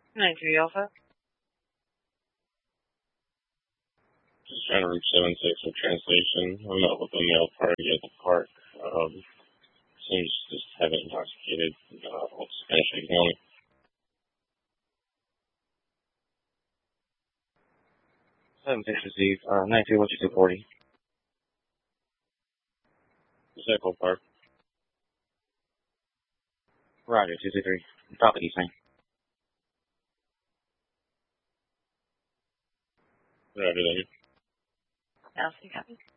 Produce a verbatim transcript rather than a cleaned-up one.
nine three Alpha. Just trying to reach seven six for translation. I'm not with a male party at the park. Um, seems just heavily intoxicated. Uh, what's Spanish ignoring? seven six received. Uh, nine two one two two forty. Echo Park. Roger, two two three. Top of East Main. Roger, thank you. Alpha, copy.